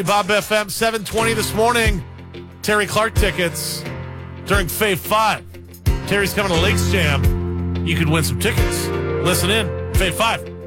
Bob FM 720 this morning. Terry Clark tickets during Fave 5. Terry's coming to Lakes Jam. You could win some tickets. Listen in. Fave 5.